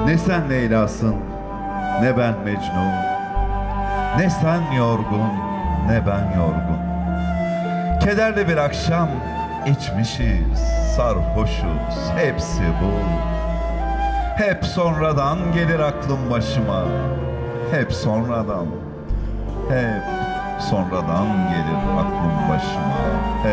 Ne sen Leyla'sın, ne ben Mecnun. Ne sen yorgun, ne ben yorgun. Kederli bir akşam içmişiz, sarhoşuz, hepsi bu. Hep sonradan gelir aklım başıma. Hep sonradan, hep sonradan gelir aklım başıma.